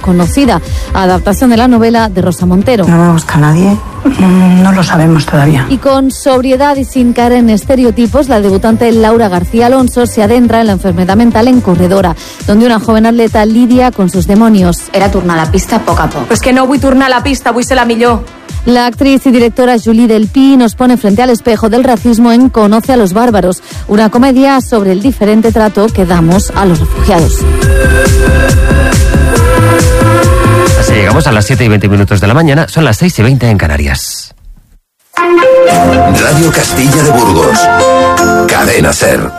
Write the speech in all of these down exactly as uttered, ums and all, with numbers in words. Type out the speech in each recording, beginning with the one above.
desconocida, adaptación de la novela de Rosa Montero. No me gusta a nadie, no lo sabemos todavía. Y con sobriedad y sin caer en estereotipos, la debutante Laura García Alonso se adentra en la enfermedad mental en Corredora, donde una joven atleta lidia con sus demonios. Era tornar a la pista a poc a poc. Pues que no vull tornar a la pista, vull ser la millor. La actriz y directora Julie Delpy nos pone frente al espejo del racismo en Conoce a los bárbaros, una comedia sobre el diferente trato que damos a los refugiados. Así llegamos a las siete y veinte minutos de la mañana, son las seis y veinte en Canarias. Radio Castilla de Burgos. Cadena Ser.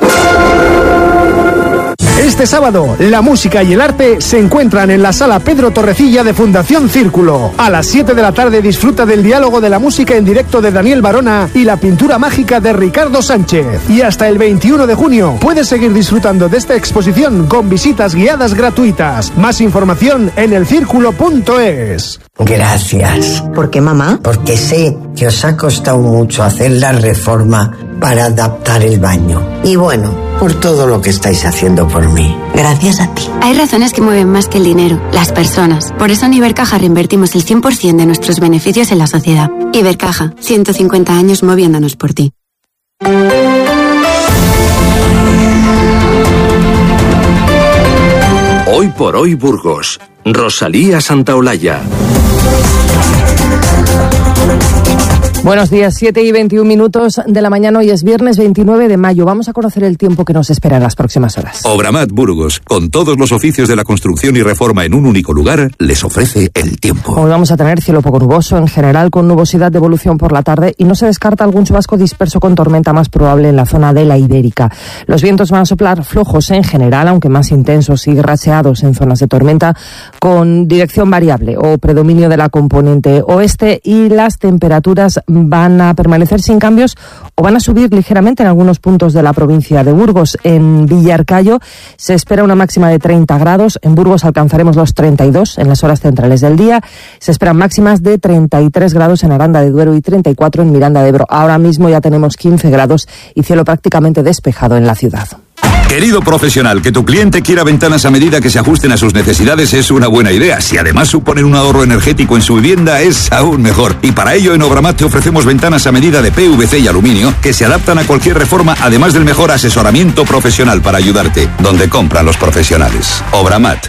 Este sábado, la música y el arte se encuentran en la Sala Pedro Torrecilla de Fundación Círculo. A las siete de la tarde disfruta del diálogo de la música en directo de Daniel Barona y la pintura mágica de Ricardo Sánchez. Y hasta el veintiuno de junio puedes seguir disfrutando de esta exposición con visitas guiadas gratuitas. Más información en el círculo punto es. Gracias. ¿Por qué, mamá? Porque sé que os ha costado mucho hacer la reforma para adaptar el baño. Y bueno, por todo lo que estáis haciendo por mí. Gracias a ti. Hay razones que mueven más que el dinero, las personas. Por eso en Ibercaja reinvertimos el cien por ciento de nuestros beneficios en la sociedad. Ibercaja, ciento cincuenta años moviéndonos por ti. Hoy por hoy Burgos. Rosalía Santaolalla. Buenos días, siete y veintiún minutos de la mañana, hoy es viernes veintinueve de mayo. Vamos a conocer el tiempo que nos espera en las próximas horas. Obramat Burgos, con todos los oficios de la construcción y reforma en un único lugar, les ofrece el tiempo. Hoy vamos a tener cielo poco nuboso, en general con nubosidad de evolución por la tarde, y no se descarta algún chubasco disperso con tormenta más probable en la zona de la Ibérica. Los vientos van a soplar flojos en general, aunque más intensos y racheados en zonas de tormenta, con dirección variable o predominio de la componente oeste, y las temperaturas van a permanecer sin cambios o van a subir ligeramente en algunos puntos de la provincia de Burgos. En Villarcayo se espera una máxima de treinta grados, en Burgos alcanzaremos los treinta y dos en las horas centrales del día, se esperan máximas de treinta y tres grados en Aranda de Duero y treinta y cuatro en Miranda de Ebro. Ahora mismo ya tenemos quince grados y cielo prácticamente despejado en la ciudad. Querido profesional, que tu cliente quiera ventanas a medida que se ajusten a sus necesidades es una buena idea. Si además suponen un ahorro energético en su vivienda, es aún mejor. Y para ello en Obramat te ofrecemos ventanas a medida de P V C y aluminio que se adaptan a cualquier reforma, además del mejor asesoramiento profesional para ayudarte. Donde compran los profesionales. Obramat.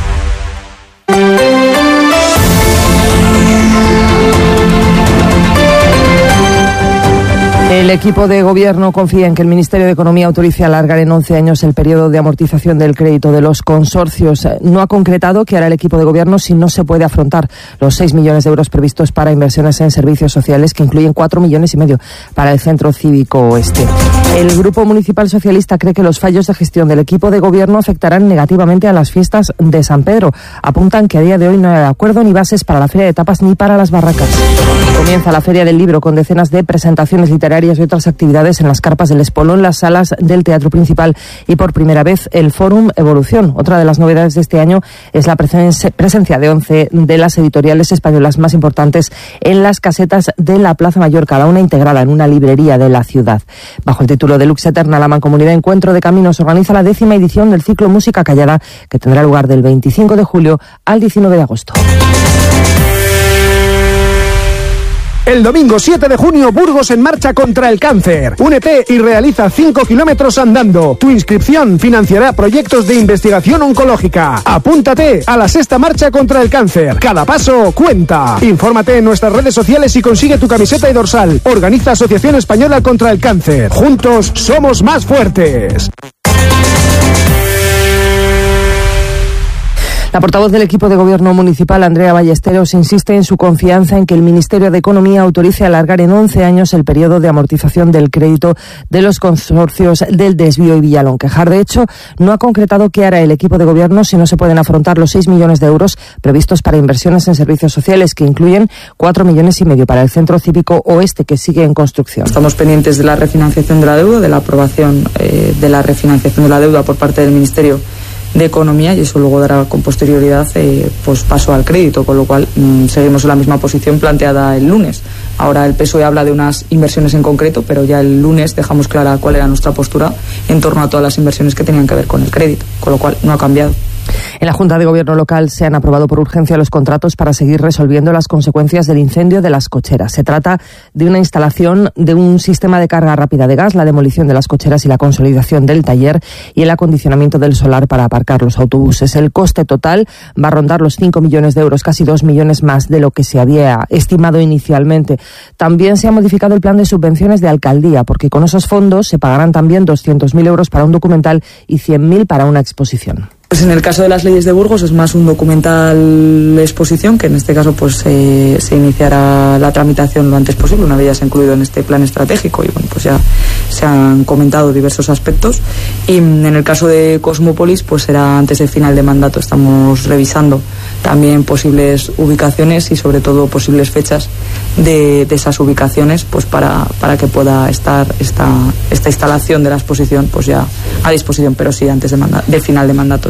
El equipo de gobierno confía en que el Ministerio de Economía autorice alargar en once años el periodo de amortización del crédito de los consorcios. No ha concretado qué hará el equipo de gobierno si no se puede afrontar los seis millones de euros previstos para inversiones en servicios sociales, que incluyen cuatro millones y medio para el Centro Cívico Oeste. El Grupo Municipal Socialista cree que los fallos de gestión del equipo de gobierno afectarán negativamente a las fiestas de San Pedro. Apuntan que a día de hoy no hay acuerdo ni bases para la Feria de Tapas ni para las barracas. Comienza la Feria del Libro con decenas de presentaciones literarias y otras actividades en las carpas del Espolón, las salas del Teatro Principal y por primera vez el Fórum Evolución. Otra de las novedades de este año es la presencia de once de las editoriales españolas más importantes en las casetas de la Plaza Mayor, cada una integrada en una librería de la ciudad. Bajo el título de Lux Eterna, la Mancomunidad Encuentro de Caminos organiza la décima edición del ciclo Música Callada, que tendrá lugar del veinticinco de julio al diecinueve de agosto. El domingo siete de junio, Burgos en marcha contra el cáncer. Únete y realiza cinco kilómetros andando. Tu inscripción financiará proyectos de investigación oncológica. Apúntate a la sexta marcha contra el cáncer. Cada paso cuenta. Infórmate en nuestras redes sociales y consigue tu camiseta y dorsal. Organiza Asociación Española contra el Cáncer. Juntos somos más fuertes. La portavoz del equipo de gobierno municipal, Andrea Ballesteros, insiste en su confianza en que el Ministerio de Economía autorice alargar en once años el periodo de amortización del crédito de los consorcios del Desvío y Villalonquejar. De hecho, no ha concretado qué hará el equipo de gobierno si no se pueden afrontar los seis millones de euros previstos para inversiones en servicios sociales, que incluyen cuatro millones y medio para el Centro Cívico Oeste, que sigue en construcción. Estamos pendientes de la refinanciación de la deuda, de la aprobación eh, de la refinanciación de la deuda por parte del Ministerio de Economía, y eso luego dará con posterioridad eh, pues paso al crédito, con lo cual mmm, seguimos en la misma posición planteada el lunes. Ahora el P S O E habla de unas inversiones en concreto, pero ya el lunes dejamos clara cuál era nuestra postura en torno a todas las inversiones que tenían que ver con el crédito, con lo cual no ha cambiado. En la Junta de Gobierno local se han aprobado por urgencia los contratos para seguir resolviendo las consecuencias del incendio de las cocheras. Se trata de una instalación de un sistema de carga rápida de gas, la demolición de las cocheras y la consolidación del taller y el acondicionamiento del solar para aparcar los autobuses. El coste total va a rondar los cinco millones de euros, casi dos millones más de lo que se había estimado inicialmente. También se ha modificado el plan de subvenciones de alcaldía, porque con esos fondos se pagarán también doscientos mil euros para un documental y cien mil para una exposición. Pues en el caso de las leyes de Burgos es más un documental exposición, que en este caso pues eh, se iniciará la tramitación lo antes posible, una vez ya se ha incluido en este plan estratégico y bueno, pues ya se han comentado diversos aspectos. Y en el caso de Cosmópolis pues será antes del final de mandato. Estamos revisando también posibles ubicaciones y sobre todo posibles fechas de, de esas ubicaciones pues para, para que pueda estar esta, esta instalación de la exposición pues ya a disposición, pero sí antes de manda- del final de mandato.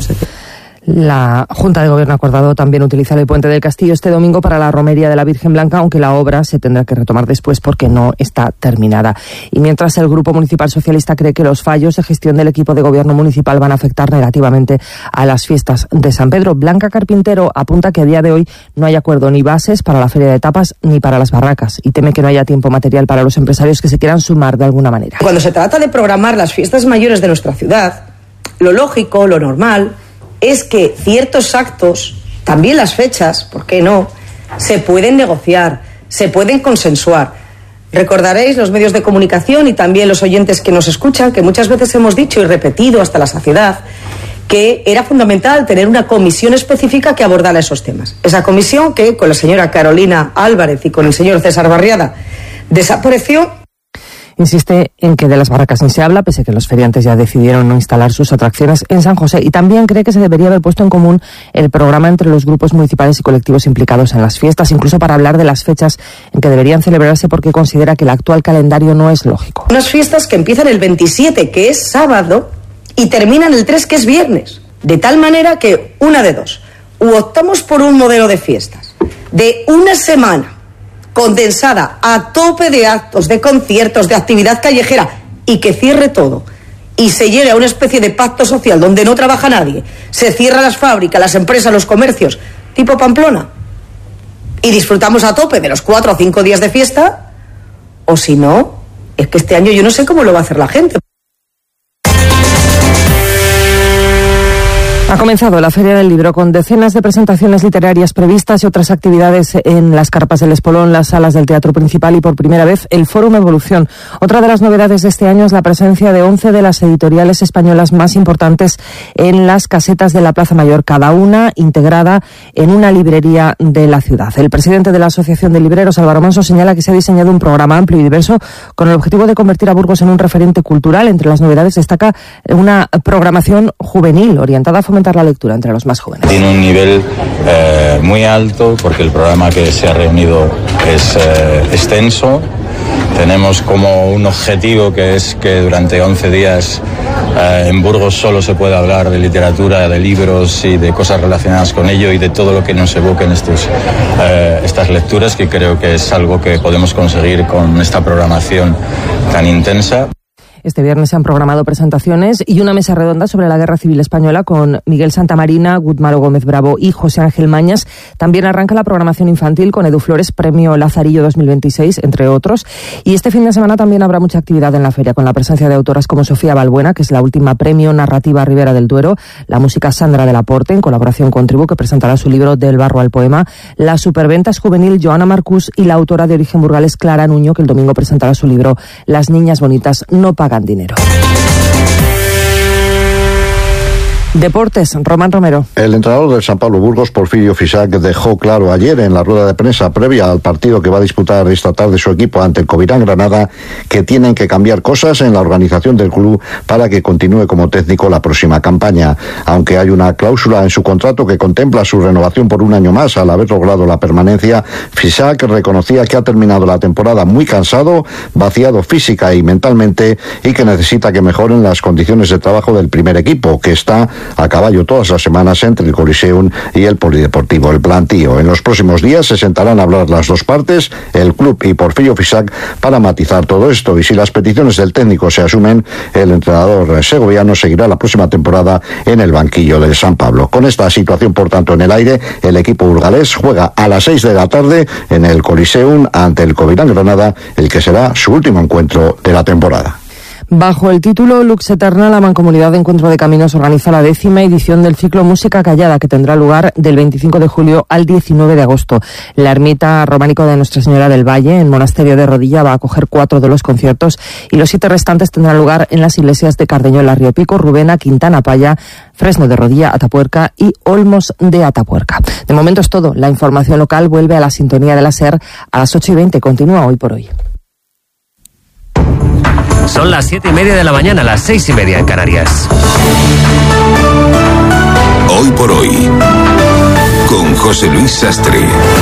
La Junta de Gobierno ha acordado también utilizar el Puente del Castillo este domingo para la romería de la Virgen Blanca, aunque la obra se tendrá que retomar después porque no está terminada. Y mientras el Grupo Municipal Socialista cree que los fallos de gestión del equipo de gobierno municipal van a afectar negativamente a las fiestas de San Pedro, Blanca Carpintero apunta que a día de hoy no hay acuerdo ni bases para la feria de tapas ni para las barracas y teme que no haya tiempo material para los empresarios que se quieran sumar de alguna manera. Cuando se trata de programar las fiestas mayores de nuestra ciudad, lo lógico, lo normal, es que ciertos actos, también las fechas, ¿por qué no?, se pueden negociar, se pueden consensuar. Recordaréis los medios de comunicación y también los oyentes que nos escuchan que muchas veces hemos dicho y repetido hasta la saciedad que era fundamental tener una comisión específica que abordara esos temas. Esa comisión que con la señora Carolina Álvarez y con el señor César Barriada desapareció. Insiste en que de las barracas ni se habla, pese a que los feriantes ya decidieron no instalar sus atracciones en San José. Y también cree que se debería haber puesto en común el programa entre los grupos municipales y colectivos implicados en las fiestas, incluso para hablar de las fechas en que deberían celebrarse, porque considera que el actual calendario no es lógico. Unas fiestas que empiezan el veintisiete, que es sábado, y terminan el tres, que es viernes. De tal manera que, una de dos, u optamos por un modelo de fiestas de una semana, condensada a tope de actos, de conciertos, de actividad callejera y que cierre todo y se llegue a una especie de pacto social donde no trabaja nadie, se cierran las fábricas, las empresas, los comercios, tipo Pamplona, y disfrutamos a tope de los cuatro o cinco días de fiesta, o si no, es que este año yo no sé cómo lo va a hacer la gente. Ha comenzado la Feria del Libro con decenas de presentaciones literarias previstas y otras actividades en las carpas del Espolón, las salas del Teatro Principal y por primera vez el Fórum Evolución. Otra de las novedades de este año es la presencia de once de las editoriales españolas más importantes en las casetas de la Plaza Mayor, cada una integrada en una librería de la ciudad. El presidente de la Asociación de Libreros, Álvaro Manso, señala que se ha diseñado un programa amplio y diverso con el objetivo de convertir a Burgos en un referente cultural. Entre las novedades destaca una programación juvenil orientada a fomentar la lectura entre los más jóvenes. Tiene un nivel eh, muy alto porque el programa que se ha reunido es eh, extenso. Tenemos como un objetivo que es que durante once días eh, en Burgos solo se puede hablar de literatura, de libros y de cosas relacionadas con ello y de todo lo que nos evoquen estos, eh, estas lecturas, que creo que es algo que podemos conseguir con esta programación tan intensa. Este viernes se han programado presentaciones y una mesa redonda sobre la Guerra Civil Española con Miguel Santamarina, Gutmaro Gómez Bravo y José Ángel Mañas. También arranca la programación infantil con Edu Flores, Premio Lazarillo dos mil veintiséis, entre otros. Y este fin de semana también habrá mucha actividad en la feria, con la presencia de autoras como Sofía Balbuena, que es la última Premio Narrativa Ribera del Duero, la música Sandra del Aporte, en colaboración con Tribu, que presentará su libro Del barro al poema, la superventas juvenil Joana Marcús y la autora de origen burgalés Clara Nuño, que el domingo presentará su libro Las niñas bonitas no pagan dinero. Deportes, Román Romero. El entrenador del San Pablo Burgos, Porfirio Fisac, dejó claro ayer en la rueda de prensa previa al partido que va a disputar esta tarde su equipo ante el Covirán Granada que tienen que cambiar cosas en la organización del club para que continúe como técnico la próxima campaña. Aunque hay una cláusula en su contrato que contempla su renovación por un año más al haber logrado la permanencia, Fisac reconocía que ha terminado la temporada muy cansado, vaciado física y mentalmente y que necesita que mejoren las condiciones de trabajo del primer equipo, que está a caballo todas las semanas entre el Coliseum y el Polideportivo El Plantío. En los próximos días se sentarán a hablar las dos partes, el club y Porfirio Fisac, para matizar todo esto, y si las peticiones del técnico se asumen, el entrenador segoviano seguirá la próxima temporada en el banquillo del San Pablo. Con esta situación, por tanto, en el aire, el equipo burgalés juega a las seis de la tarde en el Coliseum ante el Covirán Granada, el que será su último encuentro de la temporada. Bajo el título Lux Eterna, la Mancomunidad de Encuentro de Caminos organiza la décima edición del ciclo Música Callada, que tendrá lugar del veinticinco de julio al diecinueve de agosto. La ermita románica de Nuestra Señora del Valle, en Monasterio de Rodilla, va a acoger cuatro de los conciertos y los siete restantes tendrán lugar en las iglesias de Cardeñola, Río Pico, Rubena, Quintana Paya, Fresno de Rodilla, Atapuerca y Olmos de Atapuerca. De momento es todo. La información local vuelve a la sintonía de la SER a las ocho y veinte. Continúa Hoy por Hoy. Son las siete y media de la mañana, las seis y media en Canarias. Hoy por Hoy, con José Luis Sastre.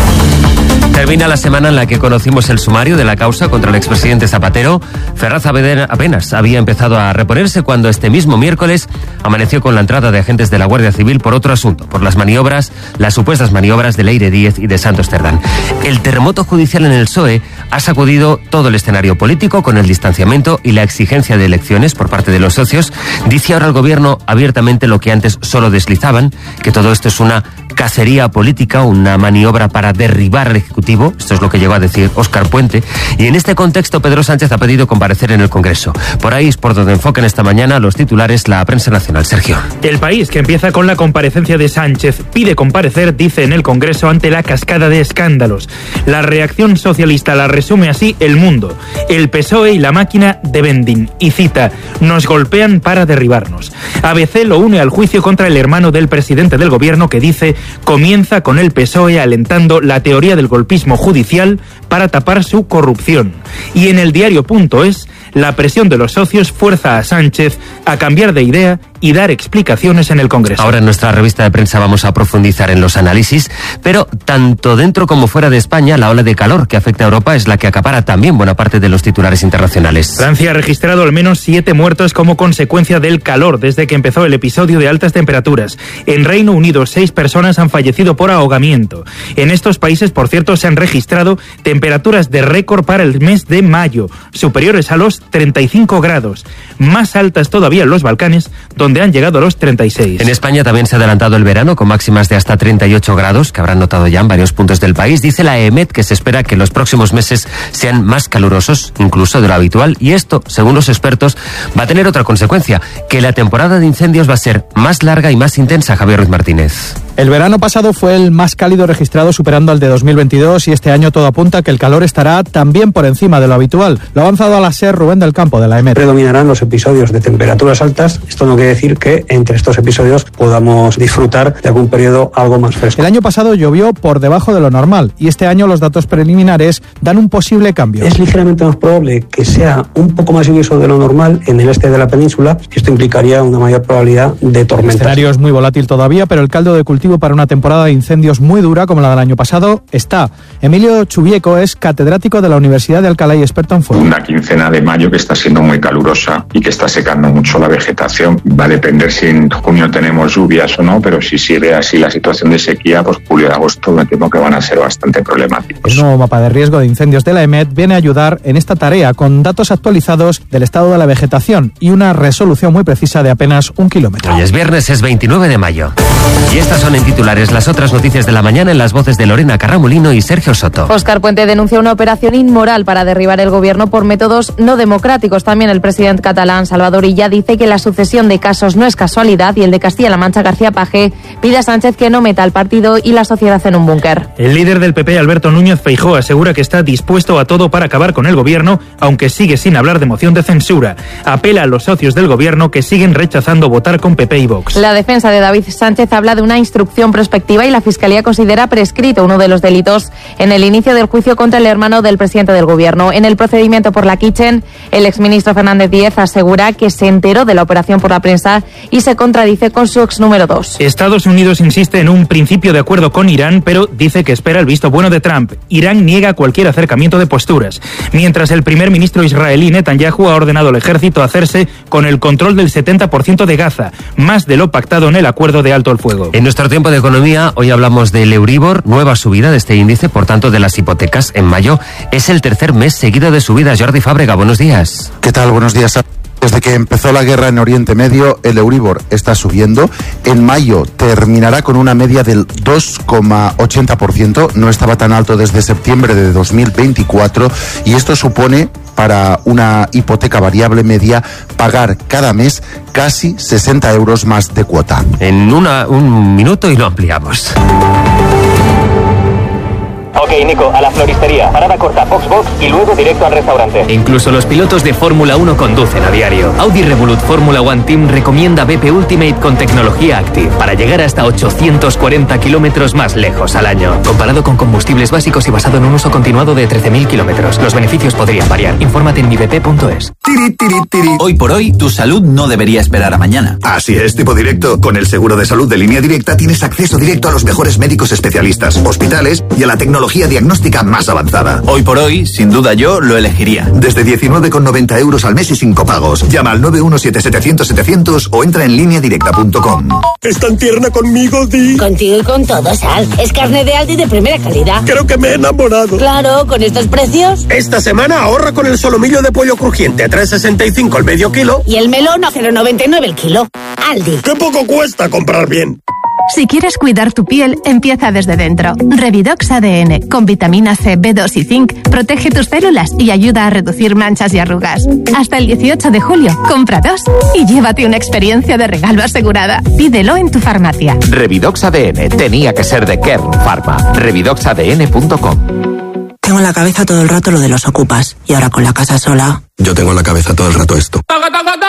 Termina la semana en la que conocimos el sumario de la causa contra el expresidente Zapatero. Ferraz apenas había empezado a reponerse cuando este mismo miércoles amaneció con la entrada de agentes de la Guardia Civil por otro asunto, por las maniobras, las supuestas maniobras de Leire Díez y de Santos Cerdán. El terremoto judicial en el P S O E ha sacudido todo el escenario político con el distanciamiento y la exigencia de elecciones por parte de los socios. Dice ahora el gobierno abiertamente lo que antes solo deslizaban, que todo esto es una cacería política, una maniobra para derribar al Ejecutivo. Esto es lo que llegó a decir Óscar Puente. Y en este contexto, Pedro Sánchez ha pedido comparecer en el Congreso. Por ahí es por donde enfocan esta mañana los titulares la prensa nacional. Sergio. El País, que empieza con la comparecencia de Sánchez, pide comparecer, dice, en el Congreso ante la cascada de escándalos. La reacción socialista la resume así El Mundo. El P S O E y la máquina de vending. Y cita: nos golpean para derribarnos. A B C lo une al juicio contra el hermano del presidente del gobierno, que dice comienza con el P S O E alentando la teoría del golpismo judicial para tapar su corrupción. Y en el diario.es, la presión de los socios fuerza a Sánchez a cambiar de idea y dar explicaciones en el Congreso. Ahora en nuestra revista de prensa vamos a profundizar en los análisis, pero tanto dentro como fuera de España, la ola de calor que afecta a Europa es la que acapara también buena parte de los titulares internacionales. Francia ha registrado al menos siete muertos como consecuencia del calor desde que empezó el episodio de altas temperaturas. En Reino Unido, seis personas han fallecido por ahogamiento. En estos países, por cierto, se han registrado temperaturas de récord para el mes de mayo, superiores a los treinta y cinco grados, más altas todavía en los Balcanes, donde han llegado a los treinta y seis. En España también se ha adelantado el verano con máximas de hasta treinta y ocho grados, que habrán notado ya en varios puntos del país. Dice la EMET que se espera que los próximos meses sean más calurosos, incluso de lo habitual, y esto, según los expertos, va a tener otra consecuencia, que la temporada de incendios va a ser más larga y más intensa. Javier Ruiz Martínez. El verano pasado fue el más cálido registrado, superando al de dos mil veintidós, y este año todo apunta que el calor estará también por encima de lo habitual. Lo ha avanzado a la SER Rubén del Campo, de la EMET. Predominarán los episodios de temperaturas altas. Esto no quiere decir que entre estos episodios podamos disfrutar de algún periodo algo más fresco. El año pasado llovió por debajo de lo normal y este año los datos preliminares dan un posible cambio. Es ligeramente más probable que sea un poco más lluvioso de lo normal en el este de la península. Esto implicaría una mayor probabilidad de tormentas. El escenario es muy volátil todavía, pero el caldo de cultivo para una temporada de incendios muy dura como la del año pasado está. Emilio Chubieco es catedrático de la Universidad de Alcalá y experto en fuego. Una quincena de mayo que está siendo muy calurosa y que está secando mucho la vegetación. Va a depender si en junio tenemos lluvias o no, pero si sigue así la situación de sequía, pues julio y agosto me temo que van a ser bastante problemáticos. El nuevo mapa de riesgo de incendios de la EMET viene a ayudar en esta tarea con datos actualizados del estado de la vegetación y una resolución muy precisa de apenas un kilómetro. Hoy es viernes, es veintinueve de mayo. Y estas son en titulares las otras noticias de la mañana en las voces de Lorena Carramolino y Sergio Soto. Óscar Puente denuncia una operación inmoral para derribar el gobierno por métodos no democráticos. También el presidente catalán Salvador Illa dice que la sucesión de casos no es casualidad y el de Castilla-La Mancha, García Paje, pide a Sánchez que no meta al partido y la sociedad en un búnker. El líder del P P, Alberto Núñez Feijóo, asegura que está dispuesto a todo para acabar con el gobierno, aunque sigue sin hablar de moción de censura. Apela a los socios del gobierno que siguen rechazando votar con P P y Vox. La defensa de David Sánchez habla de una instrucción prospectiva y la Fiscalía considera prescrito uno de los delitos en el inicio del juicio contra el hermano del presidente del gobierno. En el procedimiento por la Kitchen, el exministro Fernández Díez asegura que se enteró de la operación por la prensa y se contradice con su ex número dos. Estados Unidos Unidos insiste en un principio de acuerdo con Irán, pero dice que espera el visto bueno de Trump. Irán niega cualquier acercamiento de posturas, mientras el primer ministro israelí Netanyahu ha ordenado al ejército hacerse con el control del setenta por ciento de Gaza, más de lo pactado en el acuerdo de alto el fuego. En nuestro tiempo de economía, hoy hablamos del Euribor, nueva subida de este índice, por tanto, de las hipotecas en mayo. Es el tercer mes seguido de subida. Jordi Fábrega, buenos días. ¿Qué tal? Buenos días. Desde que empezó la guerra en Oriente Medio, el Euribor está subiendo. En mayo terminará con una media del dos coma ochenta por ciento. No estaba tan alto desde septiembre de dos mil veinticuatro y esto supone para una hipoteca variable media pagar cada mes casi sesenta euros más de cuota. En una, un minuto y lo ampliamos. Ok, Nico, a la floristería, parada corta, box box y luego directo al restaurante. Incluso los pilotos de Fórmula uno conducen a diario. Audi Revolut Fórmula One Team recomienda B P Ultimate con tecnología Active para llegar hasta ochocientos cuarenta kilómetros más lejos al año. Comparado con combustibles básicos y basado en un uso continuado de trece mil kilómetros. Los beneficios podrían variar. Infórmate en mi b p punto es. Tiri, tiri, tiri. Hoy por hoy, tu salud no debería esperar a mañana. Así es, tipo directo. Con el seguro de salud de Línea Directa tienes acceso directo a los mejores médicos especialistas, hospitales y a la tecnología diagnóstica más avanzada. Hoy por hoy, sin duda yo lo elegiría. Desde diecinueve con noventa euros al mes y sin copagos. Llama al nueve uno siete setecientos setecientos o entra en línea directa punto com. ¿Es tan tierna conmigo, Di? Contigo y con todo, Sal. Es carne de Aldi de primera calidad. Creo que me he enamorado. Claro, con estos precios. Esta semana ahorra con el solomillo de pollo crujiente a tres sesenta y cinco el medio kilo. Y el melón a cero noventa y nueve el kilo. Aldi. ¡Qué poco cuesta comprar bien! Si quieres cuidar tu piel, empieza desde dentro. Revidox A D N, con vitamina C, B dos y zinc, protege tus células y ayuda a reducir manchas y arrugas. Hasta el dieciocho de julio, compra dos y llévate una experiencia de regalo asegurada. Pídelo en tu farmacia. Revidox A D N, tenía que ser de Kern Pharma. revidox a d n punto com. Tengo en la cabeza todo el rato lo de los ocupas y ahora con la casa sola. Yo tengo en la cabeza todo el rato esto. ¡Taca, taca,